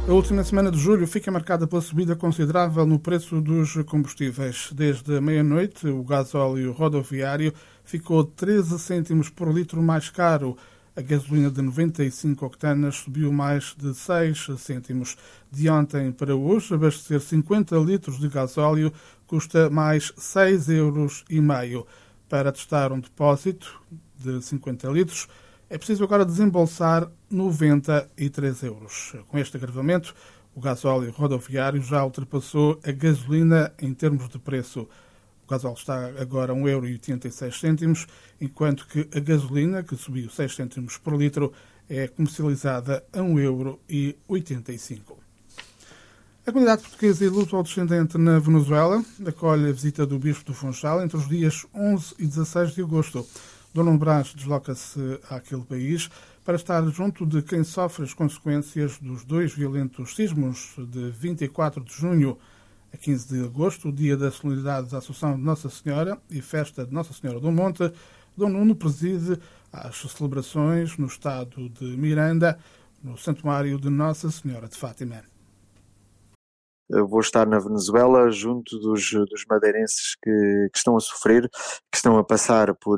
A última semana de julho fica marcada pela subida considerável no preço dos combustíveis. Desde a meia-noite, o gasóleo rodoviário ficou 13 cêntimos por litro mais caro. A gasolina de 95 octanas subiu mais de 6 cêntimos. De ontem para hoje, abastecer 50 litros de gasóleo custa mais 6,5 €. Para testar um depósito de 50 litros, é preciso agora desembolsar 93 €. Com este agravamento, o gasóleo rodoviário já ultrapassou a gasolina em termos de preço. O gasóleo está agora a 1,86 €, enquanto que a gasolina, que subiu 6 cêntimos por litro, é comercializada a 1,85 €. A comunidade portuguesa e luso-descendente na Venezuela acolhe a visita do Bispo do Funchal entre os dias 11 e 16 de agosto. Dom Brás desloca-se àquele país para estar junto de quem sofre as consequências dos dois violentos sismos de 24 de junho a 15 de agosto, o dia da solenidade da Assunção de Nossa Senhora e festa de Nossa Senhora do Monte. Dom Nuno preside as celebrações no estado de Miranda, no Santuário de Nossa Senhora de Fátima. Eu vou estar na Venezuela junto dos madeirenses que estão a sofrer, que estão a passar por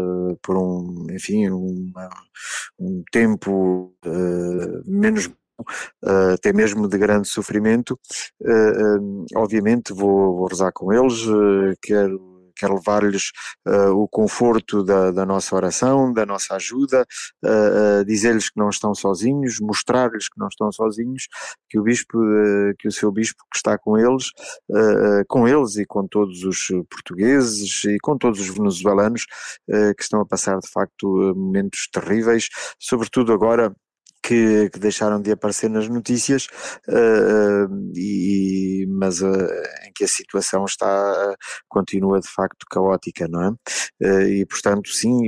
um tempo menos até mesmo de grande sofrimento. Obviamente vou rezar com eles, quero levar-lhes o conforto da nossa oração, da nossa ajuda, dizer-lhes que não estão sozinhos, mostrar-lhes que não estão sozinhos, que o seu bispo que está com eles e com todos os portugueses e com todos os venezuelanos que estão a passar de facto momentos terríveis, sobretudo agora que deixaram de aparecer nas notícias, mas em que a situação continua de facto caótica, não é? E portanto sim,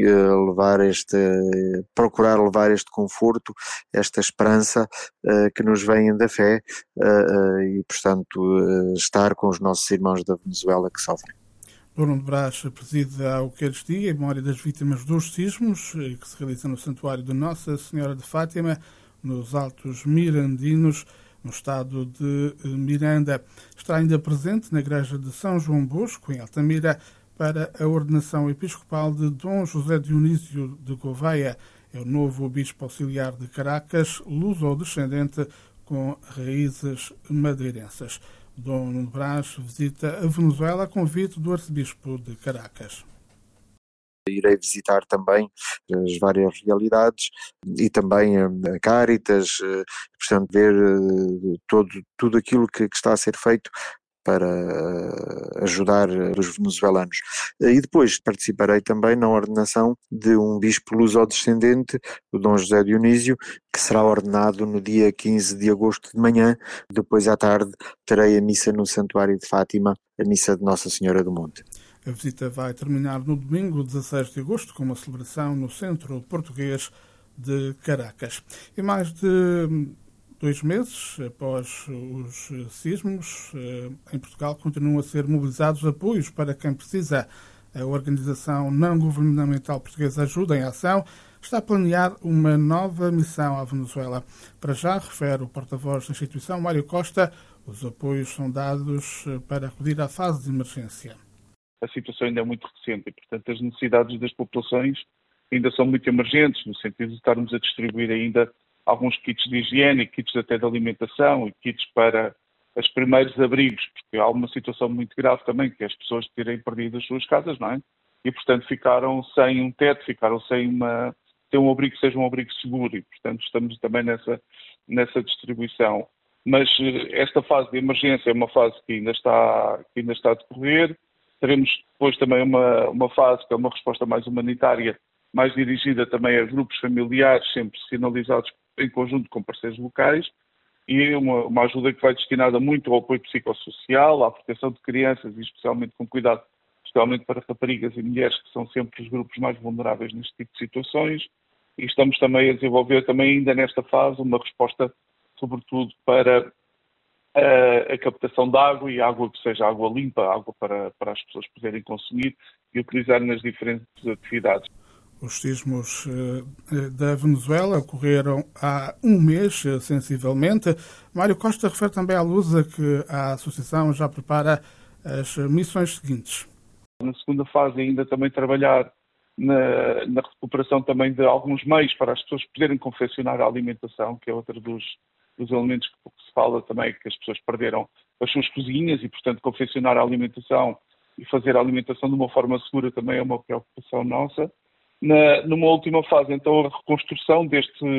procurar levar este conforto, esta esperança que nos vem da fé, e portanto estar com os nossos irmãos da Venezuela que sofrem. Dom Brás preside a Eucaristia em memória das vítimas dos sismos, que se realiza no Santuário de Nossa Senhora de Fátima, nos Altos Mirandinos, no estado de Miranda. Está ainda presente na Igreja de São João Bosco, em Altamira, para a ordenação episcopal de Dom José Dionísio de Gouveia. É o novo bispo auxiliar de Caracas, luso-descendente com raízes madeirenses. Dom Nuno Brás visita a Venezuela a convite do arcebispo de Caracas. Irei visitar também as várias realidades e também a Cáritas, portanto ver tudo aquilo que está a ser feito para ajudar os venezuelanos. E depois participarei também na ordenação de um bispo luso-descendente, o Dom José Dionísio, que será ordenado no dia 15 de agosto de manhã. Depois à tarde terei a missa no Santuário de Fátima, a missa de Nossa Senhora do Monte. A visita vai terminar no domingo 16 de agosto com uma celebração no Centro Português de Caracas. E mais de 2 meses após os sismos, em Portugal continuam a ser mobilizados apoios para quem precisa. A organização não-governamental portuguesa Ajuda em Ação está a planear uma nova missão à Venezuela. Para já, refere o porta-voz da instituição, Mário Costa, os apoios são dados para acudir à fase de emergência. A situação ainda é muito recente e, portanto, as necessidades das populações ainda são muito emergentes, no sentido de estarmos a distribuir ainda alguns kits de higiene, kits até de alimentação e kits para os primeiros abrigos, porque há uma situação muito grave também, que é as pessoas terem perdido as suas casas, não é? E, portanto, ficaram sem um teto, ficaram sem um abrigo que seja um abrigo seguro e, portanto, estamos também nessa distribuição. Mas esta fase de emergência é uma fase que ainda está a decorrer. Teremos depois também uma fase que é uma resposta mais humanitária, mais dirigida também a grupos familiares, sempre sinalizados em conjunto com parceiros locais, e uma ajuda que vai destinada muito ao apoio psicossocial, à proteção de crianças e especialmente com cuidado, especialmente para raparigas e mulheres, que são sempre os grupos mais vulneráveis neste tipo de situações. E estamos também a desenvolver também ainda nesta fase uma resposta, sobretudo para a captação de água e água que seja água limpa, água para as pessoas poderem consumir e utilizar nas diferentes atividades. Os sismos da Venezuela ocorreram há um mês, sensivelmente. Mário Costa refere também à Lusa que a Associação já prepara as missões seguintes. Na segunda fase ainda também trabalhar na recuperação também de alguns meios para as pessoas poderem confeccionar a alimentação, que é outro dos elementos que se fala também, que as pessoas perderam as suas cozinhas e, portanto, confeccionar a alimentação e fazer a alimentação de uma forma segura também é uma preocupação nossa. Numa última fase, então, a reconstrução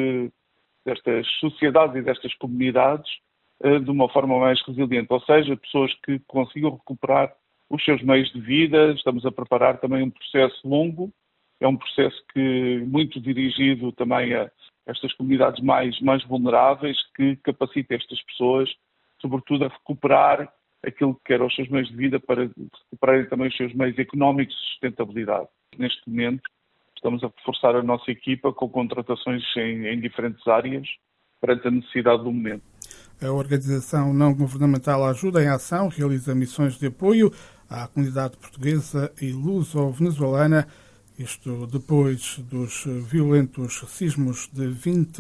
destas sociedades e destas comunidades de uma forma mais resiliente, ou seja, pessoas que consigam recuperar os seus meios de vida. Estamos a preparar também um processo longo, é um processo muito dirigido também a estas comunidades mais vulneráveis, que capacita estas pessoas, sobretudo, a recuperar aquilo que eram os seus meios de vida para recuperarem também os seus meios económicos de sustentabilidade. Neste momento, estamos a reforçar a nossa equipa com contratações em diferentes áreas perante a necessidade do momento. A organização não governamental Ajuda em Ação realiza missões de apoio à comunidade portuguesa e luso-venezuelana, isto depois dos violentos sismos de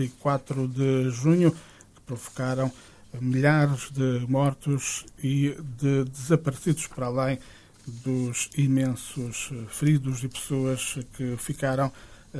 24 de junho, que provocaram milhares de mortos e de desaparecidos, para além dos imensos feridos e pessoas que ficaram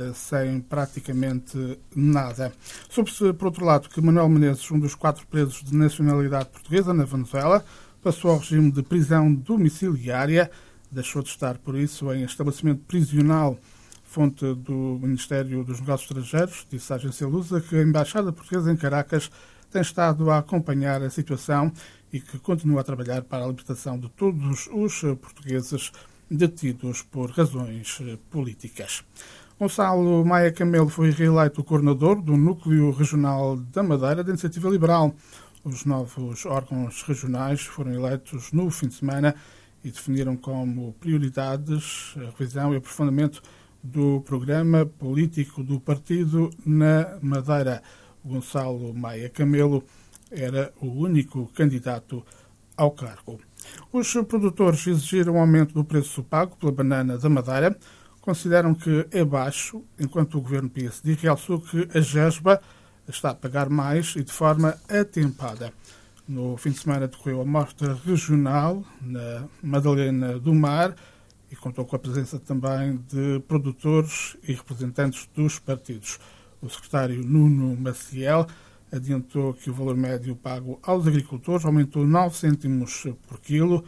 sem praticamente nada. Soube-se, por outro lado, que Manuel Menezes, um dos 4 presos de nacionalidade portuguesa na Venezuela, passou ao regime de prisão domiciliária, deixou de estar, por isso, em estabelecimento prisional. Fonte do Ministério dos Negócios Estrangeiros disse à agência Lusa que a Embaixada Portuguesa em Caracas tem estado a acompanhar a situação e que continua a trabalhar para a libertação de todos os portugueses detidos por razões políticas. Gonçalo Maia Camelo foi reeleito coordenador do Núcleo Regional da Madeira da Iniciativa Liberal. Os novos órgãos regionais foram eleitos no fim de semana e definiram como prioridades a revisão e aprofundamento do programa político do partido na Madeira. Gonçalo Maia Camelo era o único candidato ao cargo. Os produtores exigiram um aumento do preço pago pela banana da Madeira. Consideram que é baixo, enquanto o governo PSD realçou que a GESBA está a pagar mais e de forma atempada. No fim de semana decorreu a mostra regional na Madalena do Mar e contou com a presença também de produtores e representantes dos partidos. O secretário Nuno Maciel adiantou que o valor médio pago aos agricultores aumentou 9 cêntimos por quilo,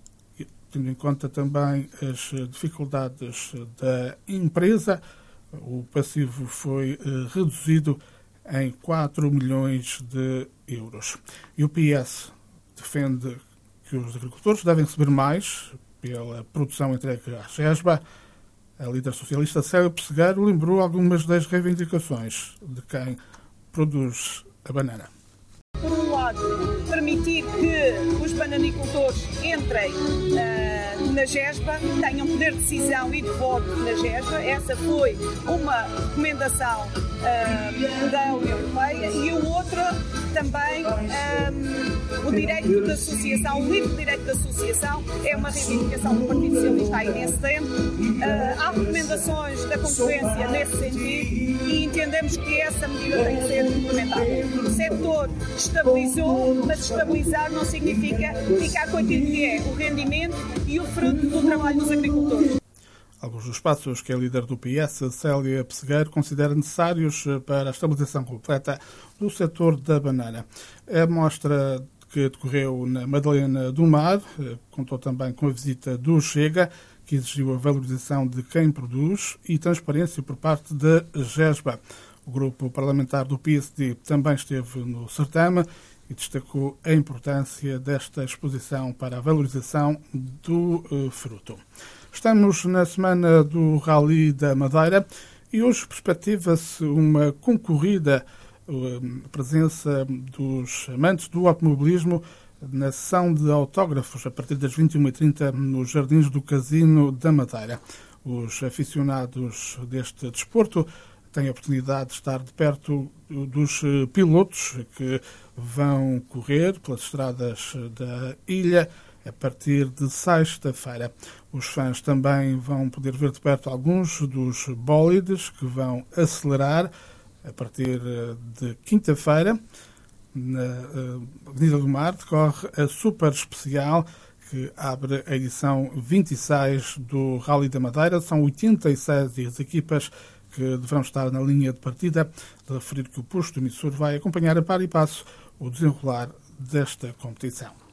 tendo em conta também as dificuldades da empresa. O passivo foi reduzido em 4 milhões de euros. E o PS defende que os agricultores devem receber mais pela produção entregue à GESBA. A líder socialista Célia Pessegueiro lembrou algumas das reivindicações de quem produz a banana. Por um lado, permitir que os bananicultores entrem na GESBA, tenham poder de decisão e de voto na GESBA. Essa foi uma recomendação da União Europeia. E o outro também, o direito de associação, o livre direito de associação, é uma reivindicação do Partido Socialista há imenso tempo. Há recomendações da concorrência nesse sentido e entendemos que essa medida tem que ser implementada. O setor estabilizou, mas estabilizar não significa ficar com aquilo que é o rendimento e o fruto do trabalho dos agricultores. Alguns dos passos que a líder do PS, Célia Pessegueiro, considera necessários para a estabilização completa do setor da banana. A mostra que decorreu na Madalena do Mar contou também com a visita do Chega, que exigiu a valorização de quem produz e transparência por parte da GESBA. O grupo parlamentar do PSD também esteve no certame e destacou a importância desta exposição para a valorização do fruto. Estamos na semana do Rally da Madeira e hoje perspectiva-se uma concorrida presença dos amantes do automobilismo na sessão de autógrafos a partir das 21h30 nos Jardins do Casino da Madeira. Os aficionados deste desporto têm a oportunidade de estar de perto dos pilotos que vão correr pelas estradas da ilha a partir de sexta-feira. Os fãs também vão poder ver de perto alguns dos bólides que vão acelerar a partir de quinta-feira. Na Avenida do Mar decorre a Super Especial, que abre a edição 26 do Rally da Madeira. São 86 as equipas que deverão estar na linha de partida. De referir que o posto emissor vai acompanhar a par e passo o desenrolar desta competição.